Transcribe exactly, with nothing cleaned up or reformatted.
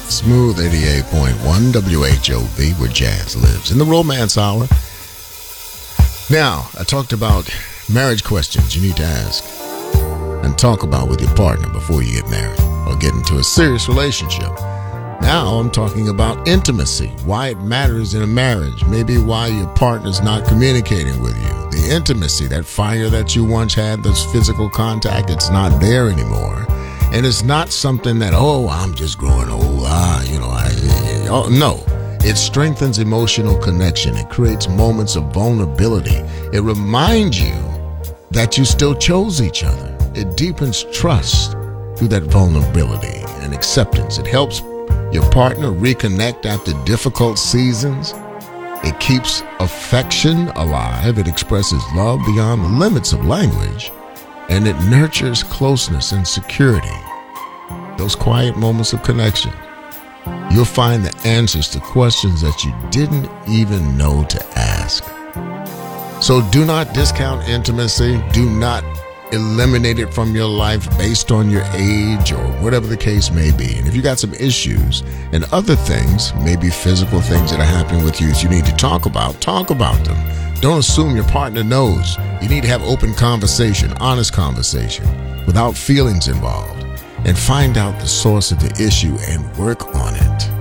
Smooth eighty-eight point one W H O V, where jazz lives, in the Romance Hour. Now, I talked about marriage questions you need to ask and talk about with your partner before you get married or get into a serious relationship. Now I'm talking about intimacy, why it matters in a marriage, maybe why your partner's not communicating with you. The intimacy, that fire that you once had, this physical contact, it's not there anymore. And it's not something that, oh, I'm just growing old, ah, you know, I, oh, no. It strengthens emotional connection. It creates moments of vulnerability. It reminds you that you still chose each other. It deepens trust through that vulnerability and acceptance. It helps your partner reconnect after difficult seasons. It keeps affection alive. It expresses love beyond the limits of language. And it nurtures closeness and security. Those quiet moments of connection. You'll find the answers to questions that you didn't even know to ask. So do not discount intimacy. Do not eliminate it from your life based on your age or whatever the case may be. And if you got some issues and other things, maybe physical things that are happening with you that you need to talk about, talk about them. Don't assume your partner knows. You need to have open conversation, honest conversation, without feelings involved, and find out the source of the issue and work on it.